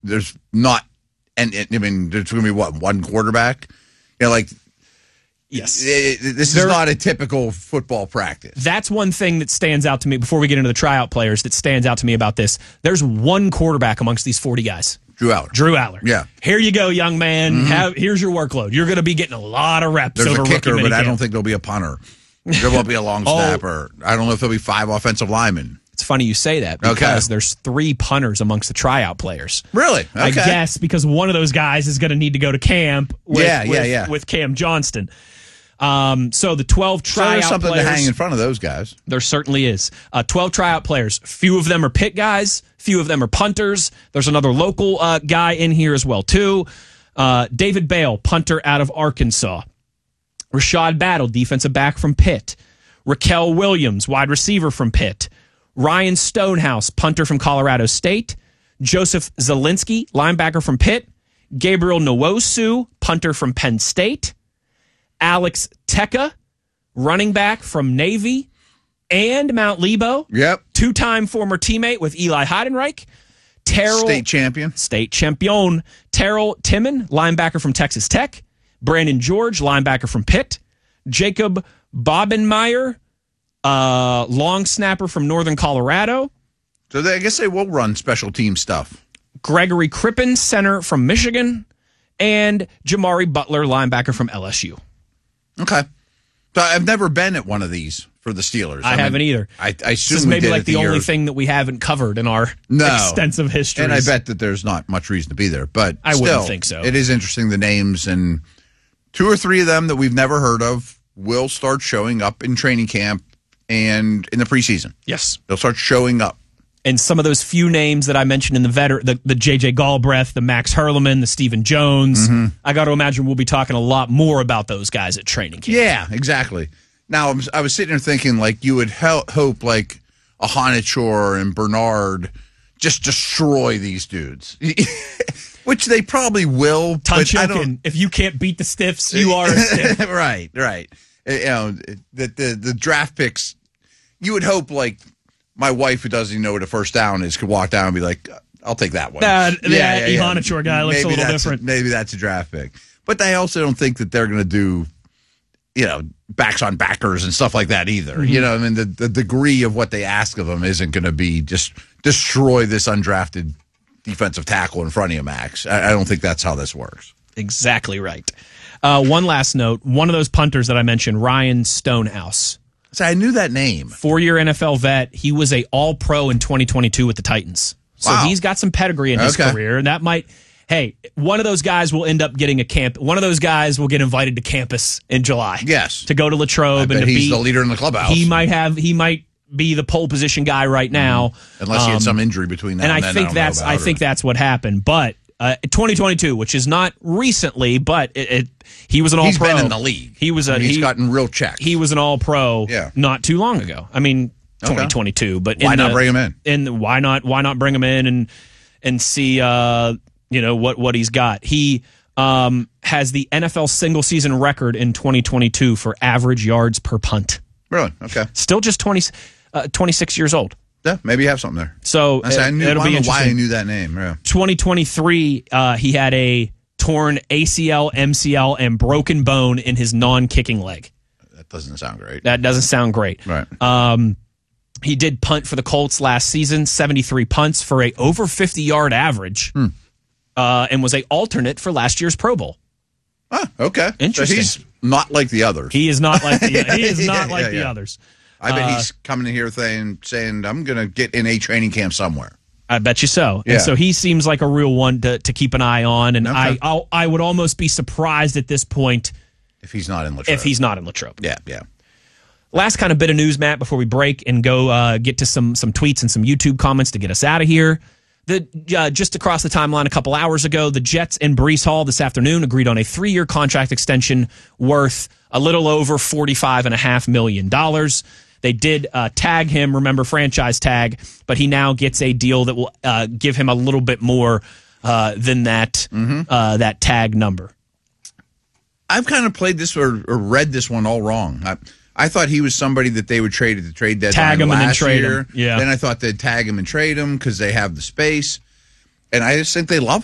there's not, and I mean, there's going to be one quarterback? Yes. This is not a typical football practice. That's one thing that stands out to me before we get into the tryout players that stands out to me about this. There's one quarterback amongst these 40 guys. Drew Aller. Yeah. Here you go, young man. Here's your workload. You're going to be getting a lot of reps There's over a kicker, rookie but minicamp. I don't think there'll be a punter. There won't be a long snapper. I don't know if there'll be 5 offensive linemen. It's funny you say that because there's 3 punters amongst the tryout players. Really? Okay. I guess because one of those guys is going to need to go to camp with Cam Johnston. So the 12 tryout there's something players, to hang in front of those guys. There certainly is. 12 tryout players. Few of them are pit guys. Few of them are punters. There's another local guy in here as well, too. David Bale, punter out of Arkansas. Rashad Battle, defensive back from Pitt. Raquel Williams, wide receiver from Pitt. Ryan Stonehouse, punter from Colorado State. Joseph Zielinski, linebacker from Pitt. Gabriel Nwosu, punter from Penn State. Alex Teka, running back from Navy and Mount Lebo. Yep. 2-time former teammate with Eli Heidenreich. State champion. Terrell Timmon, linebacker from Texas Tech. Brandon George, linebacker from Pitt. Jacob Bobenmeyer, long snapper from Northern Colorado. So I guess they will run special team stuff. Gregory Crippen, center from Michigan. And Jamari Butler, linebacker from LSU. Okay. So I've never been at one of these for the Steelers. I haven't either. I assume this is maybe like the only year. thing that we haven't covered in our extensive history. And I bet that there's not much reason to be there. But I wouldn't think so. It is interesting, the names, and 2 or 3 of them that we've never heard of will start showing up in training camp and in the preseason. Yes. They'll start showing up. And some of those few names that I mentioned in the J.J. Galbraith, the Max Hurleman, the Stephen Jones, I got to imagine we'll be talking a lot more about those guys at training camp. Yeah, exactly. Now, I was sitting there thinking, like, you would hope, like, a Honichor and Bernard just destroy these dudes. Which they probably will. Tunchilkin, if you can't beat the stiffs, you are a stiff. Right. You know, the draft picks, you would hope, like, my wife, who doesn't even know what a first down is, could walk down and be like, I'll take that one. Honichor guy looks a little different. Maybe that's a draft pick. But I also don't think that they're going to do, you know, backs on backers and stuff like that either. Mm-hmm. You know, I mean, the degree of what they ask of them isn't going to be just destroy this undrafted defensive tackle in front of you, Max. I don't think that's how this works. Exactly right. One last note. One of those punters that I mentioned, Ryan Stonehouse. So I knew that name. 4-year NFL vet. He was a All-Pro in 2022 with the Titans. So he's got some pedigree in his career. And that might, one of those guys will end up getting a camp. One of those guys will get invited to campus in July. Yes. To go to Latrobe. And he's the leader in the clubhouse. He might be the pole position guy right now. Unless he had some injury between now and then. I think that's what happened. But 2022, which is not recently, but he was an All-Pro. He's been in the league. He's gotten real checks. He was an All-Pro not too long ago. I mean, 2022, but why not bring him in? And why not bring him in and see what he's got? He has the NFL single season record in 2022 for average yards per punt. Really? Okay. Still just 26 years old. Yeah, maybe you have something there. So I don't know why I knew that name. Yeah. 2023, he had a torn ACL, MCL, and broken bone in his non-kicking leg. That doesn't sound great. That doesn't sound great. Right. He did punt for the Colts last season, 73 punts for a over 50-yard average, and was a alternate for last year's Pro Bowl. Ah, okay. Interesting. So he's not like the others. He is not like the others. I bet he's coming in here saying I'm going to get in a training camp somewhere. I bet you so. Yeah. And so he seems like a real one to keep an eye on. And I would almost be surprised at this point if he's not in Latrobe. Yeah. Last kind of bit of news, Matt, before we break and go get to some tweets and some YouTube comments to get us out of here. Just across the timeline a couple hours ago, the Jets and Breece Hall this afternoon agreed on a 3-year contract extension worth a little over $45.5 million. They did tag him, remember, franchise tag, but he now gets a deal that will give him a little bit more than that that tag number. I've kind of played this or read this one all wrong. I thought he was somebody that they would trade at the trade deadline tag him last and then trade year. him. Yeah. Then I thought they'd tag him and trade him because they have the space. And I just think they love